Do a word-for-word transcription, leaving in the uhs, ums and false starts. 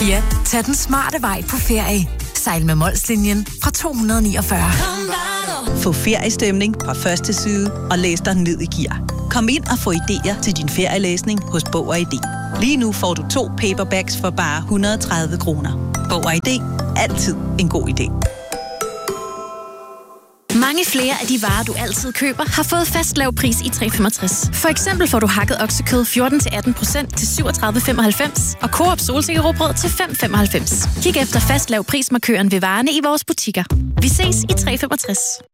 Ja, tag den smarte vej på ferie. Sejl med Molslinjen fra to hundrede niogfyrre. Få feriestemning fra første side og læs dig ned i gear. Kom ind og få idéer til din ferielæsning hos Bog og I D. Lige nu får du to paperbacks for bare et hundrede og tredive kroner. Bog og I D. Altid en god idé. Mange flere af de varer, du altid køber, har fået fast lav pris i tre komma femogtres. For eksempel får du hakket oksekød fjorten til atten procent til syvogtredive komma femoghalvfems og Coop solsikkerråbrød til fem komma femoghalvfems. Kig efter fast lav prismarkøren ved varerne i vores butikker. Vi ses i tre komma femogtres.